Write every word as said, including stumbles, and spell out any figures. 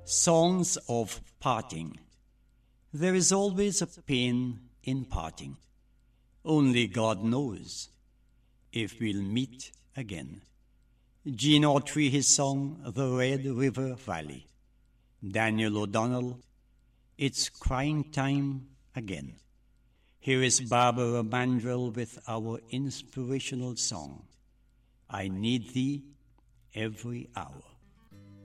Songs of Parting. There is always a pain in parting. Only God knows if we'll meet again. Gene Autry, his song, The Red River Valley. Daniel O'Donnell, It's Crying Time Again. Here is Barbara Mandrell with our inspirational song, I Need Thee Every Hour.